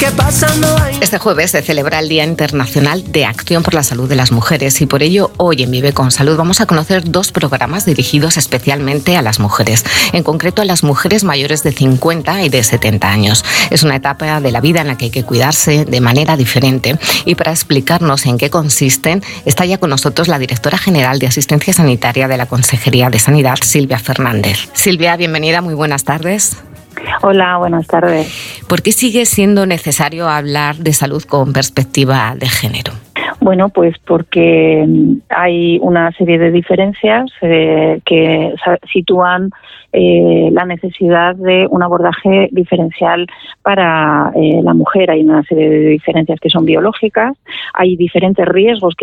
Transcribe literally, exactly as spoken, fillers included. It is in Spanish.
¿Qué pasa? No hay... Este jueves se celebra el Día Internacional de Acción por la Salud de las Mujeres y por ello hoy en Vive con Salud vamos a conocer dos programas dirigidos especialmente a las mujeres, en concreto a las mujeres mayores de cincuenta y de setenta años. Es una etapa de la vida en la que hay que cuidarse de manera diferente y para explicarnos en qué consisten está ya con nosotros la directora general de Asistencia Sanitaria de la Consejería de Sanidad, Silvia Fernández. Silvia, bienvenida, muy buenas tardes. Hola, buenas tardes. ¿Por qué sigue siendo necesario hablar de salud con perspectiva de género? Bueno, pues porque hay una serie de diferencias eh, que sitúan eh, la necesidad de un abordaje diferencial para eh, la mujer. Hay una serie de diferencias que son biológicas, hay diferentes riesgos que